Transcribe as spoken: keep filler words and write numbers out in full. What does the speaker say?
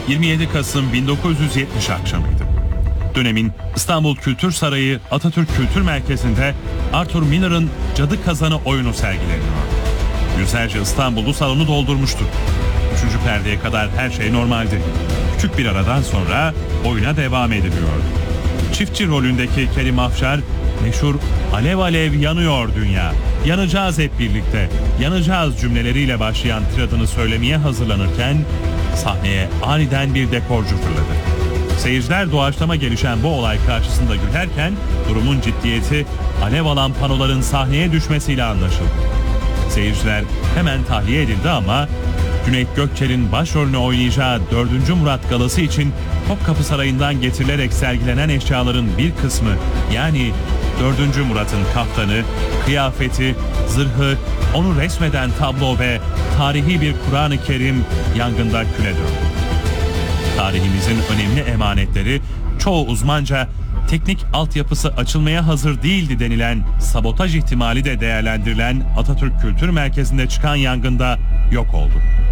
yirmi yedi Kasım bin dokuz yüz yetmiş akşamıydı. Dönemin İstanbul Kültür Sarayı Atatürk Kültür Merkezi'nde Arthur Miller'ın Cadı Kazanı oyunu sergileniyor. Yüzlerce İstanbullu salonu doldurmuştu. Üçüncü perdeye kadar her şey normaldi. Küçük bir aradan sonra oyuna devam ediliyordu. Çiftçi rolündeki Kerim Afşar, meşhur "Alev alev yanıyor dünya, yanacağız hep birlikte, yanacağız" cümleleriyle başlayan tiradını söylemeye hazırlanırken sahneye aniden bir dekorcu fırladı. Seyirciler doğaçlama gelişen bu olay karşısında gülerken durumun ciddiyeti alev alan panoların sahneye düşmesiyle anlaşıldı. Seyirciler hemen tahliye edildi ama Cüneyt Gökçer'in başrolünü oynayacağı dördüncü Murat Galası için Topkapı Sarayı'ndan getirilerek sergilenen eşyaların bir kısmı, yani dördüncü Murat'ın kaftanı, kıyafeti, zırhı, onu resmeden tablo ve tarihi bir Kur'an-ı Kerim yangında küle döndü. Tarihimizin önemli emanetleri çoğu uzmanca teknik altyapısı açılmaya hazır değildi denilen sabotaj ihtimali de değerlendirilen Atatürk Kültür Merkezi'nde çıkan yangında yok oldu.